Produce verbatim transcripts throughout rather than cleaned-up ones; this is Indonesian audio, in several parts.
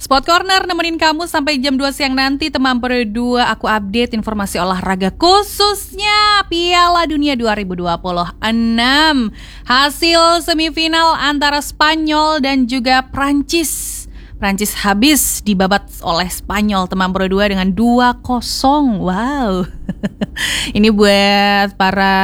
Sport Corner nemenin kamu sampai jam dua siang nanti, teman berdua. Aku update informasi olahraga khususnya Piala Dunia dua ribu dua puluh enam. Hasil semifinal antara Spanyol dan juga Prancis. Prancis habis dibabat oleh Spanyol, teman berdua, dengan dua kosong. Wow. Ini buat para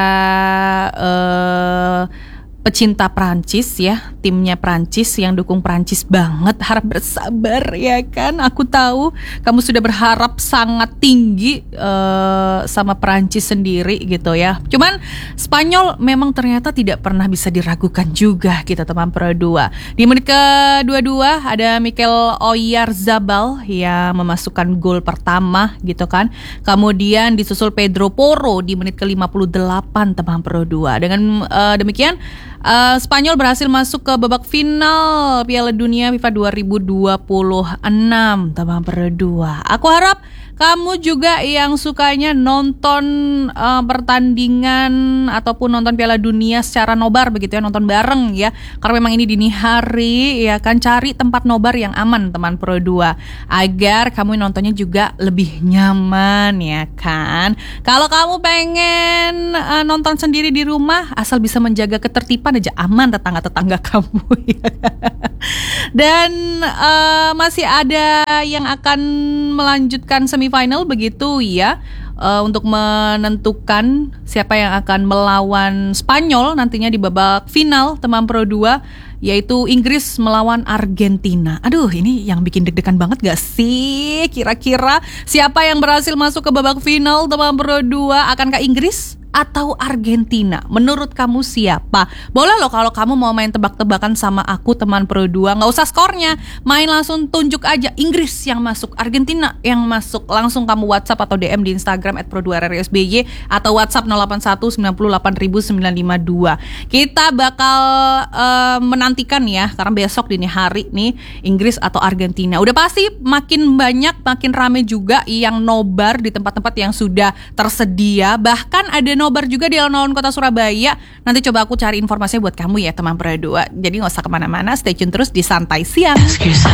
uh, pecinta Prancis ya, timnya Prancis yang dukung Prancis banget, harap bersabar ya kan. Aku tahu kamu sudah berharap sangat tinggi uh, sama Prancis sendiri gitu ya. Cuman Spanyol memang ternyata tidak pernah bisa diragukan juga kita, teman berdua. Di menit ke dua puluh dua ada Mikel Oyarzabal yang memasukkan gol pertama gitu kan. Kemudian disusul Pedro Porro di menit ke lima puluh delapan, teman berdua. Dengan uh, demikian Uh, Spanyol berhasil masuk ke babak final Piala Dunia FIFA dua ribu dua puluh enam, teman berdua. Aku harap kamu juga yang sukanya nonton uh, pertandingan ataupun nonton Piala Dunia secara nobar begitu ya, nonton bareng ya. Karena memang ini dini hari ya kan, cari tempat nobar yang aman, teman berdua, agar kamu nontonnya juga lebih nyaman ya kan. Kalau kamu pengen uh, nonton sendiri di rumah, asal bisa menjaga ketertiban aja, aman tetangga-tetangga kamu ya. Dan uh, masih ada yang akan melanjutkan semifinal begitu ya, uh, untuk menentukan siapa yang akan melawan Spanyol nantinya di babak final, teman Pro dua, yaitu Inggris melawan Argentina. Aduh, ini yang bikin deg-degan banget gak sih? Kira-kira siapa yang berhasil masuk ke babak final, teman Pro dua? Akankah Inggris atau Argentina? Menurut kamu siapa? Boleh loh kalau kamu mau main tebak-tebakan sama aku, teman Pro dua. Gak usah skornya, main langsung tunjuk aja Inggris yang masuk, Argentina yang masuk. Langsung kamu WhatsApp atau D M di Instagram at pro dua r r s b y atau WhatsApp nol delapan satu sembilan delapan sembilan lima dua. Kita bakal uh, menantikan ya, karena besok dini hari nih, Inggris atau Argentina. Udah pasti makin banyak, makin rame juga yang nobar di tempat-tempat yang sudah tersedia. Bahkan ada nobar juga di alun-alun kota Surabaya. Nanti coba aku cari informasinya buat kamu ya, teman Pro dua. Jadi gak usah kemana-mana, stay tune terus di Santai Siang.